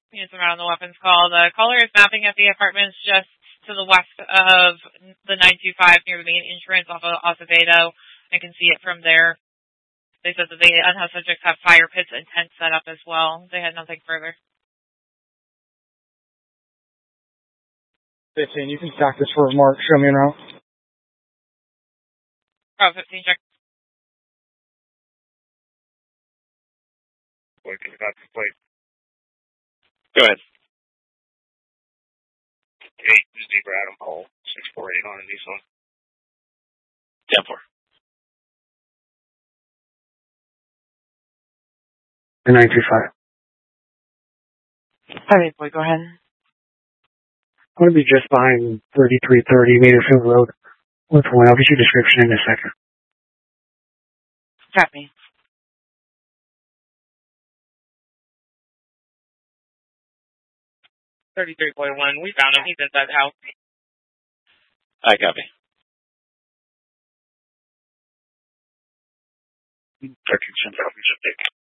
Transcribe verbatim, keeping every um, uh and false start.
Units around the weapons call. The caller is mapping at the apartments just to the west of the nine two five near the main entrance off of Acevedo. I can see it from there. They said that the unhoused subjects have fire pits and tents set up as well. They had nothing further. fifteen, you can stack this for Mark. Show me en route. Oh, fifteen, check. Wait, wait. Go ahead. Eight, Zebra Adam Hall, six four eight on a Nissan. ten four. The nine two five. Highway boy, go ahead. I'm going to be just behind thirty-three thirty Materfield Road. With one, I'll get your description in a second. Copy. thirty-three point one, we found him. He's inside the house. I copy. thirteen, ten,